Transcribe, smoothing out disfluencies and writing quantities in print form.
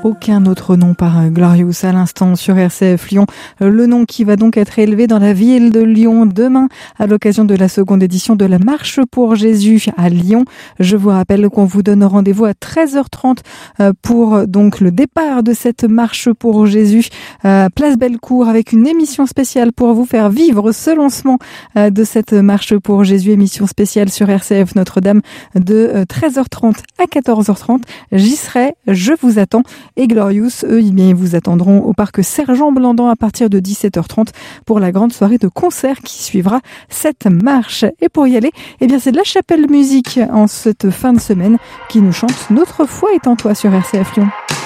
aucun autre nom par Glorious à l'instant sur RCF Lyon. Le nom qui va donc être élevé dans la ville de Lyon demain à l'occasion de la seconde édition de la Marche pour Jésus à Lyon. Je vous rappelle qu'on vous donne rendez-vous à 13h30 pour donc le départ de cette Marche pour Jésus Place Bellecour avec une émission spéciale pour vous faire vivre ce lancement de cette Marche pour Jésus, émission spéciale sur RCF Notre-Dame de 13h30 à 14h30. J'y serai, je vous attends. Et Glorious, eux, ils vous attendront au parc Sergent-Blandan à partir de 17h30 pour la grande soirée de concert qui suivra cette marche. Et pour y aller, c'est de la Chapelle Musique en cette fin de semaine qui nous chante Notre foi est en toi sur RCF Lyon.